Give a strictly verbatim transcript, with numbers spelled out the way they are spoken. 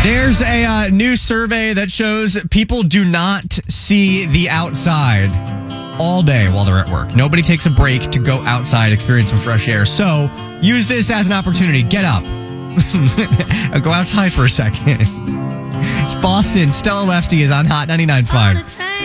There's a uh, new survey that shows people do not see the outside all day while they're at work. Nobody takes a break to go outside, experience some fresh air. So use this as an opportunity. Get up. Go outside for a second. It's Boston. Stella Lefty is on Hot ninety-nine point five.